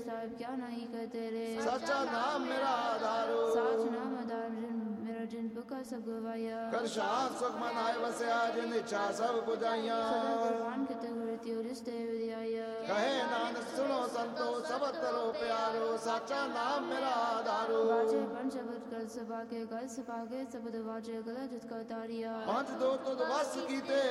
साहिब क्या नहीं कर तेरे। सच्चा नाम मेरा आधारो, साच नाम आधार मेरा जिन पुकार सब गवाया। कर शांत सुख मनाए वसया जिन इच्छा सब बुझाइया। सदा कुर्बान कित गुरति उरिस्ते विद्याया। कहे नानक सुनो संतो सब तरो प्यारो, सच्चा नाम मेरा आधारो। वाचे पंच शब्द कल सपा के कल सपा के शब्द वाचे गला जिसका तारिया। पंच दो तुद वस कीते